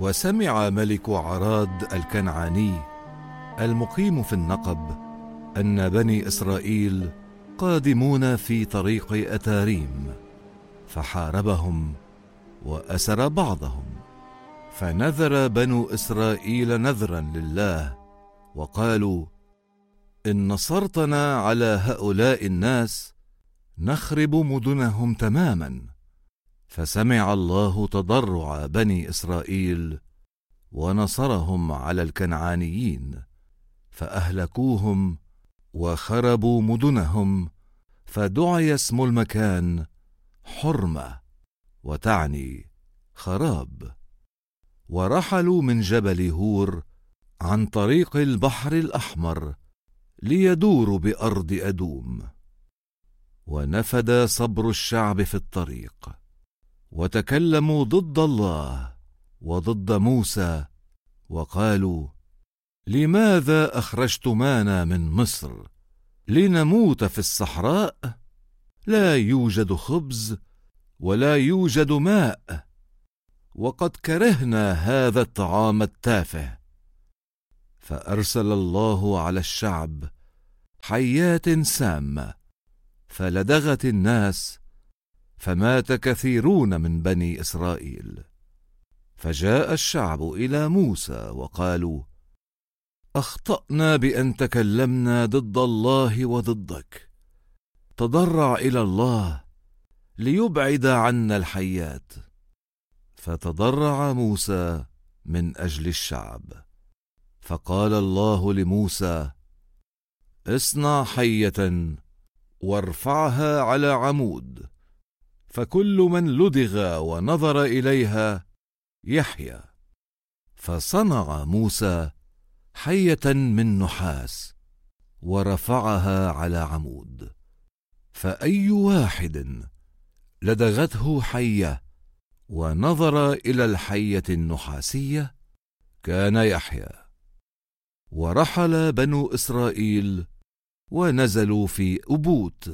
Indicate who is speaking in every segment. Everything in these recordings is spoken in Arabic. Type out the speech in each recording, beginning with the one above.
Speaker 1: وسمع ملك عراد الكنعاني المقيم في النقب أن بني إسرائيل قادمون في طريق أتاريم، فحاربهم وأسر بعضهم. فنذر بنو إسرائيل نذرا لله وقالوا: إن نصرتنا على هؤلاء الناس نخرب مدنهم تماما. فسمع الله تضرع بني إسرائيل ونصرهم على الكنعانيين، فأهلكوهم وخربوا مدنهم، فدعي اسم المكان حرمة، وتعني خراب. ورحلوا من جبل هور عن طريق البحر الأحمر ليدوروا بأرض أدوم. ونفد صبر الشعب في الطريق، وتكلموا ضد الله وضد موسى وقالوا: لماذا أخرجتمانا من مصر لنموت في الصحراء؟ لا يوجد خبز ولا يوجد ماء، وقد كرهنا هذا الطعام التافه. فأرسل الله على الشعب حيات سامة فلدغت الناس، فمات كثيرون من بني إسرائيل. فجاء الشعب إلى موسى وقالوا: أخطأنا بأن تكلمنا ضد الله وضدك، تضرع إلى الله ليبعد عنا الحيات. فتضرع موسى من أجل الشعب. فقال الله لموسى: اصنع حية وارفعها على عمود، فكل من لدغ ونظر إليها يحيا. فصنع موسى حية من نحاس ورفعها على عمود، فأي واحد لدغته حية ونظر إلى الحية النحاسية كان يحيا. ورحل بنو إسرائيل ونزلوا في أبوت،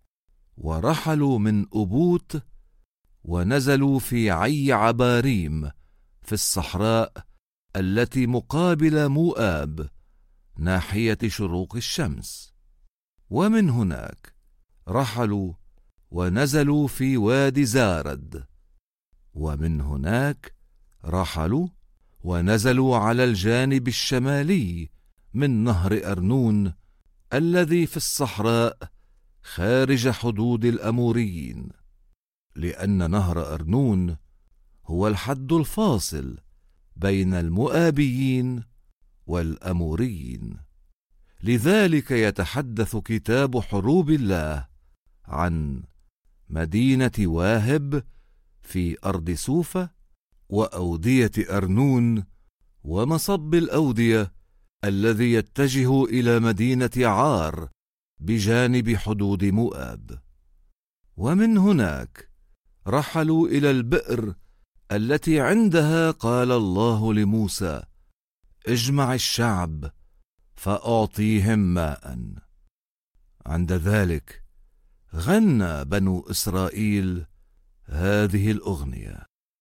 Speaker 1: ورحلوا من أبوت ونزلوا في عي عباريم في الصحراء التي مقابل موآب ناحية شروق الشمس. ومن هناك رحلوا ونزلوا في وادي زارد، ومن هناك رحلوا ونزلوا على الجانب الشمالي من نهر أرنون الذي في الصحراء خارج حدود الأموريين، لأن نهر أرنون هو الحد الفاصل بين المؤابيين والأموريين. لذلك يتحدث كتاب حروب الله عن مدينة واهب في أرض سوفة، وأودية أرنون، ومصب الأودية الذي يتجه إلى مدينة عار بجانب حدود مؤاب. ومن هناك رحلوا إلى البئر التي عندها قال الله لموسى: اجمع الشعب فأعطيهم ماء. عند ذلك غنى بنو إسرائيل هذه الأغنية: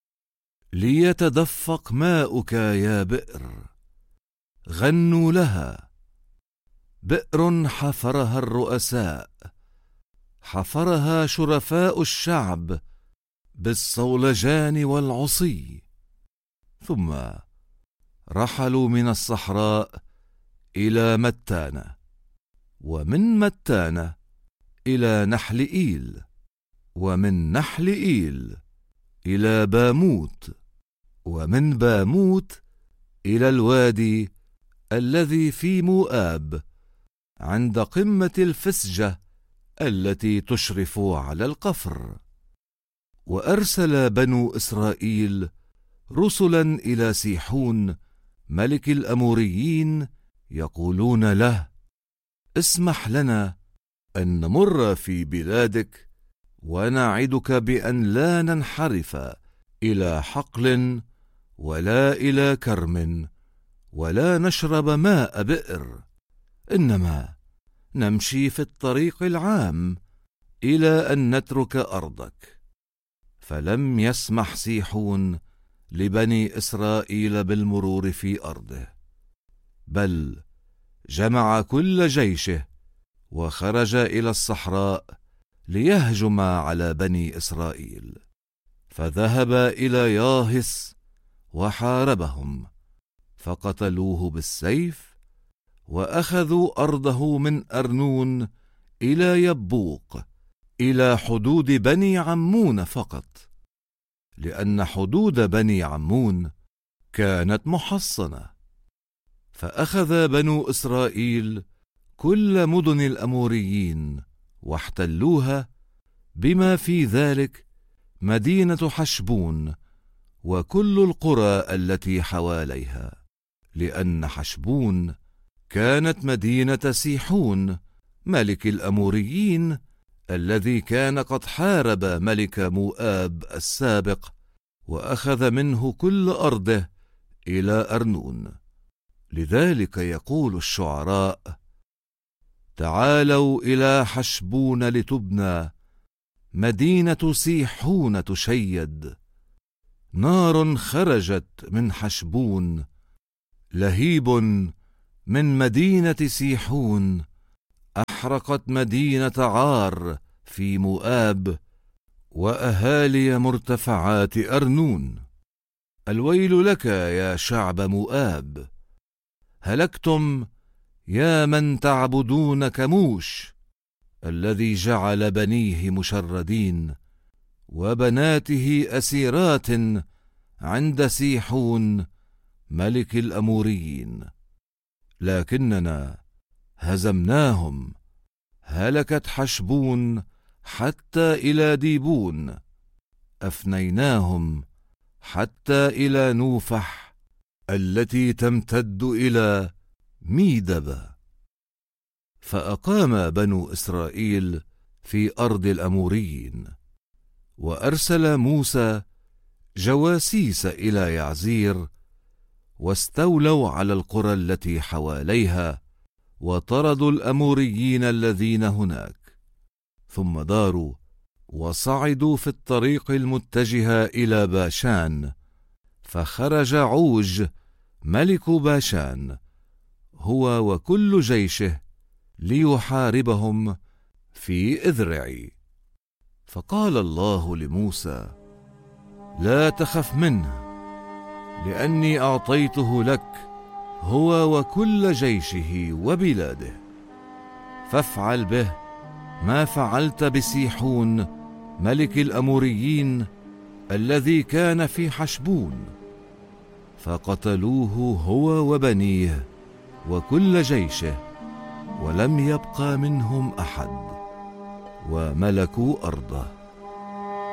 Speaker 1: ليتدفق ماؤك يا بئر، غنوا لها. بئر حفرها الرؤساء، حفرها شرفاء الشعب بالصولجان والعصي. ثم رحلوا من الصحراء إلى متانة، ومن متانة إلى نحل إيل، ومن نحل إيل إلى باموت، ومن باموت إلى الوادي الذي في موآب عند قمة الفسجة التي تشرف على القفر. وأرسل بنو إسرائيل رسلا إلى سيحون ملك الأموريين يقولون له: اسمح لنا أن نمر في بلادك، ونعدك بأن لا ننحرف إلى حقل ولا إلى كرم ولا نشرب ماء بئر، إنما نمشي في الطريق العام إلى أن نترك أرضك. فلم يسمح سيحون لبني إسرائيل بالمرور في أرضه، بل جمع كل جيشه وخرج إلى الصحراء ليهجم على بني إسرائيل، فذهب إلى ياهص وحاربهم، فقتلوه بالسيف، وأخذوا أرضه من أرنون إلى يبوق، إلى حدود بني عمون فقط، لأن حدود بني عمون كانت محصنة. فأخذ بنو إسرائيل كل مدن الأموريين واحتلوها، بما في ذلك مدينة حشبون وكل القرى التي حواليها، لأن حشبون كانت مدينة سيحون ملك الأموريين، الذي كان قد حارب ملك موآب السابق، وأخذ منه كل أرضه إلى أرنون. لذلك يقول الشعراء: تعالوا إلى حشبون لتبنى، مدينة سيحون تشيد، نار خرجت من حشبون، لهيب من مدينة سيحون، أحرقت مدينة عار في مؤاب وأهالي مرتفعات أرنون. الويل لك يا شعب مؤاب، هلكتم يا من تعبدون كموش، الذي جعل بنيه مشردين وبناته أسيرات عند سيحون ملك الأموريين. لكننا هزمناهم، هلكت حشبون حتى إلى ديبون، أفنيناهم حتى إلى نوفح التي تمتد إلى ميدبة. فأقام بنو إسرائيل في أرض الأموريين، وأرسل موسى جواسيس إلى يعزير، واستولوا على القرى التي حواليها، وطردوا الأموريين الذين هناك، ثم داروا وصعدوا في الطريق المتجهة إلى باشان، فخرج عوج ملك باشان هو وكل جيشه ليحاربهم في إذرعي. فقال الله لموسى: لا تخف منه، لأني أعطيته لك هو وكل جيشه وبلاده، فافعل به ما فعلت بسيحون ملك الأموريين الذي كان في حشبون، فقتلوه هو وبنيه وكل جيشه، ولم يبقى منهم أحد، وملكوا أرضه.